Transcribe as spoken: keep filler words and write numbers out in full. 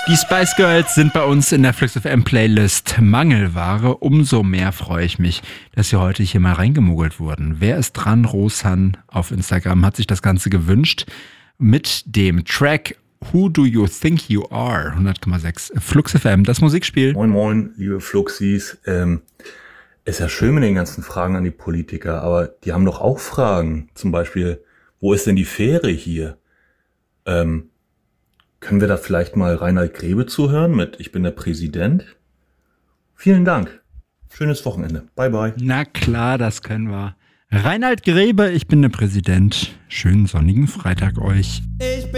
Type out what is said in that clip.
Die Spice Girls sind bei uns in der Flux F M Playlist Mangelware. Umso mehr freue ich mich, dass sie heute hier mal reingemogelt wurden. Wer ist dran? Rosan auf Instagram hat sich das Ganze gewünscht mit dem Track Who Do You Think You Are? hundert Komma sechs Flux F M, das Musikspiel. Moin moin, liebe Fluxis. Ähm, ist ja schön mit den ganzen Fragen an die Politiker, aber die haben doch auch Fragen. Zum Beispiel, wo ist denn die Fähre hier? Ähm, können wir da vielleicht mal Reinhard Grebe zuhören mit Ich bin der Präsident? Vielen Dank. Schönes Wochenende. Bye bye. Na klar, das können wir. Reinhard Grebe, ich bin der Präsident. Schönen sonnigen Freitag euch. Ich bin